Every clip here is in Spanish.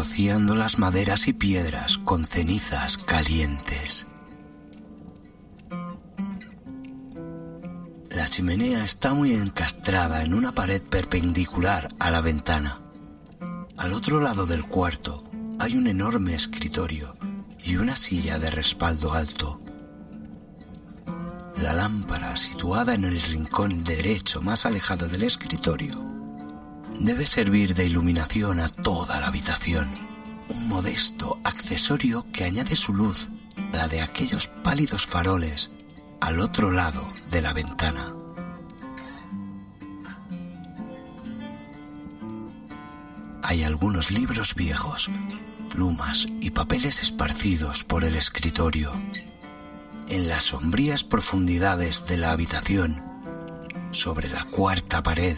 rociando las maderas y piedras con cenizas calientes. La chimenea está muy encastrada en una pared perpendicular a la ventana. Al otro lado del cuarto hay un enorme escritorio y una silla de respaldo alto. La lámpara, situada en el rincón derecho más alejado del escritorio, debe servir de iluminación a toda la habitación. Un modesto accesorio que añade su luz a la de aquellos pálidos faroles al otro lado de la ventana. Hay algunos libros viejos, plumas y papeles esparcidos por el escritorio. En las sombrías profundidades de la habitación, sobre la cuarta pared,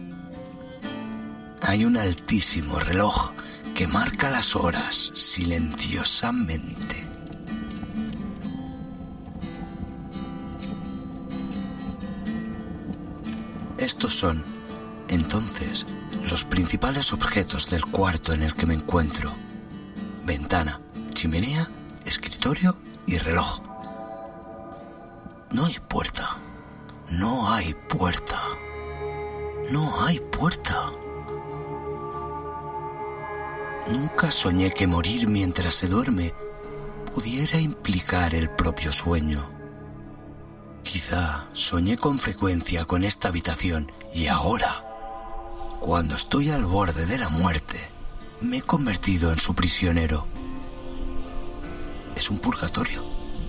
hay un altísimo reloj que marca las horas silenciosamente. Estos son, entonces, los principales objetos del cuarto en el que me encuentro: ventana, chimenea, escritorio y reloj. No hay puerta. No hay puerta. No hay puerta. Nunca soñé que morir mientras se duerme pudiera implicar el propio sueño. Quizá soñé con frecuencia con esta habitación y ahora, cuando estoy al borde de la muerte, me he convertido en su prisionero. ¿Es un purgatorio?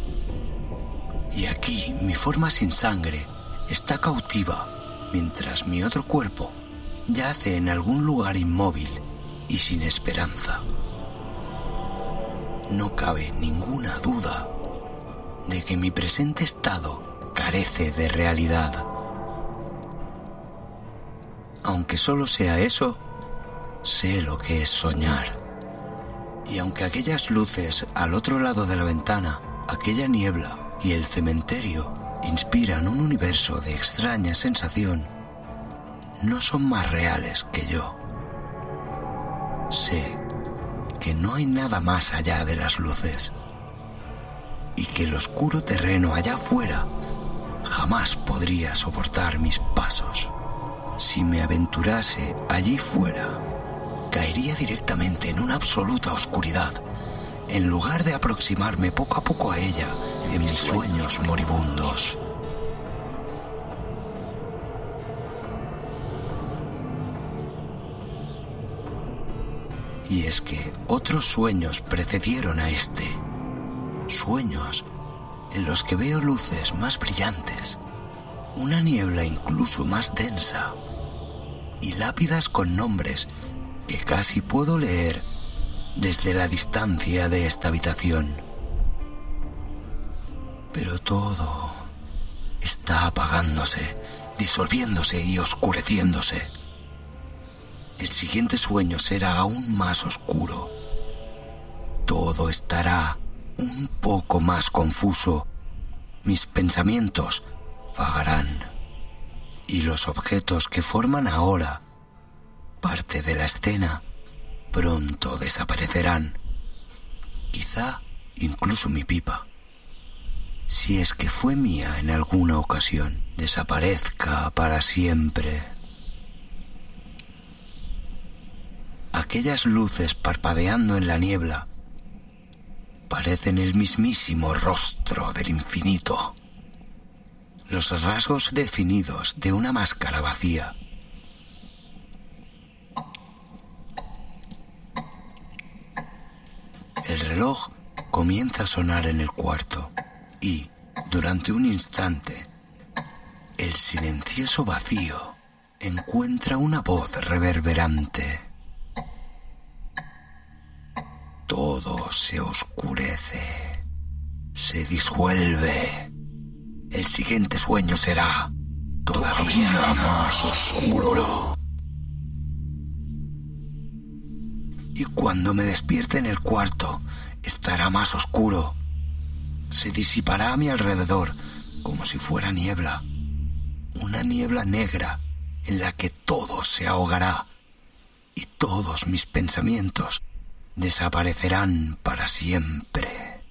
Y aquí mi forma sin sangre está cautiva, mientras mi otro cuerpo yace en algún lugar inmóvil y sin esperanza. No cabe ninguna duda de que mi presente estado carece de realidad. Aunque solo sea eso, sé lo que es soñar. Y aunque aquellas luces al otro lado de la ventana, aquella niebla y el cementerio inspiran un universo de extraña sensación, no son más reales que yo. Sé que no hay nada más allá de las luces y que el oscuro terreno allá afuera jamás podría soportar mis pasos. Si me aventurase allí fuera, caería directamente en una absoluta oscuridad, en lugar de aproximarme poco a poco a ella en mis sueños moribundos. Y es que otros sueños precedieron a este. Sueños en los que veo luces más brillantes, una niebla incluso más densa, y lápidas con nombres que casi puedo leer desde la distancia de esta habitación. Pero todo está apagándose, disolviéndose y oscureciéndose. El siguiente sueño será aún más oscuro. Todo estará un poco más confuso. Mis pensamientos vagarán y los objetos que forman ahora parte de la escena pronto desaparecerán. Quizá incluso mi pipa, si es que fue mía en alguna ocasión, desaparezca para siempre. Aquellas luces parpadeando en la niebla parecen el mismísimo rostro del infinito, los rasgos definidos de una máscara vacía. El reloj comienza a sonar en el cuarto y, durante un instante, el silencioso vacío encuentra una voz reverberante. Todo se oscurece, se disuelve. El siguiente sueño será todavía más oscuro. Y cuando me despierte en el cuarto, estará más oscuro. Se disipará a mi alrededor como si fuera niebla. Una niebla negra en la que todo se ahogará y todos mis pensamientos desaparecerán para siempre.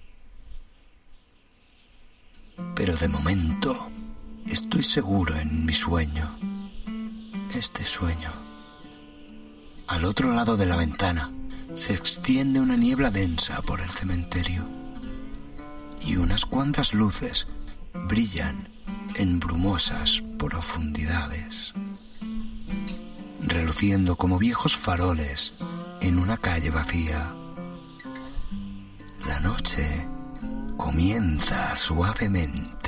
Pero de momento estoy seguro en mi sueño. Este sueño. Al otro lado de la ventana se extiende una niebla densa por el cementerio y unas cuantas luces brillan en brumosas profundidades, reluciendo como viejos faroles en una calle vacía. La noche comienza suavemente.